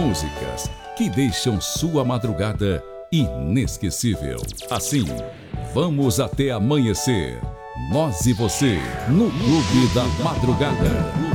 músicas que deixam sua madrugada inesquecível. Assim, vamos até amanhecer, nós e você, no Clube da Madrugada.